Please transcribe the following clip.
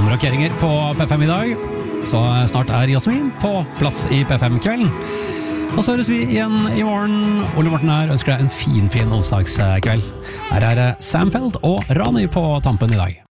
gode rokeringer på P5 I dag. Så snart Jasmin på plass I P5-kvelden. Og så høres vi igjen I morgen. Ole Morten her ønsker deg en fin onsdagskveld. Her Sam Feld og Rani på tampen I dag.